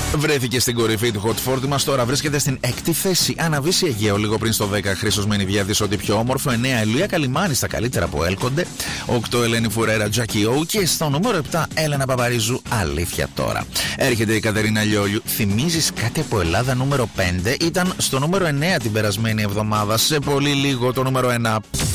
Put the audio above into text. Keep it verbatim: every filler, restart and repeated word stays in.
Βρέθηκε στην κορυφή του Hot φορτί μας, τώρα βρίσκεται στην έκτη θέση. Αναβήσει Αιγαίο λίγο πριν στο δέκα. Χρήστος Μενιδιάδης, ό,τι πιο όμορφο. εννέα Ελουία Καλιμάνη, στα καλύτερα που έλκονται. οκτώ Ελένη Φουρέρα, Τζάκι Ο. Και στο νούμερο επτά Έλενα Παπαρίζου, αλήθεια τώρα. Έρχεται η Κατερίνα Λιόλιου. Θυμίζεις κάτι από Ελλάδα, νούμερο πέντε. Ήταν στο νούμερο εννέα την περασμένη εβδομάδα. Σε πολύ λίγο το νούμερο ένα.